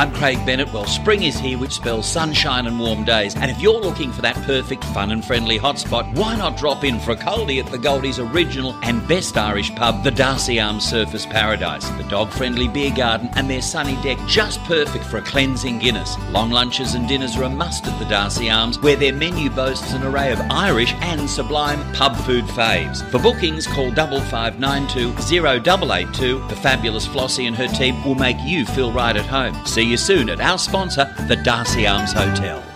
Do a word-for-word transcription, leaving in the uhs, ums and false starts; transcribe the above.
I'm Craig Bennett. Well, spring is here, which spells sunshine and warm days. And if you're looking for that perfect, fun and friendly hotspot, why not drop in for a coldie at the Goldie's original and best Irish pub, the Darcy Arms Surfers Paradise. The dog-friendly beer garden and their sunny deck, just perfect for a cleansing Guinness. Long lunches and dinners are a must at the Darcy Arms, where their menu boasts an array of Irish and sublime pub food faves. For bookings, call double five nine two zero double eight two. The fabulous Flossie and her team will make you feel right at home. See you soon at our sponsor, the Darcy Arms Hotel.